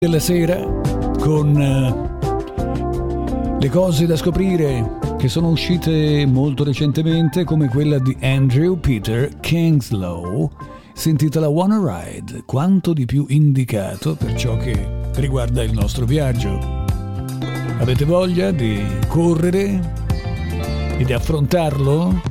della sera con le cose da scoprire che sono uscite molto recentemente, come quella di Andrew Peter Kingslow, si intitola Wanna Ride, quanto di più indicato per ciò che riguarda il nostro viaggio. Avete voglia di correre e di affrontarlo?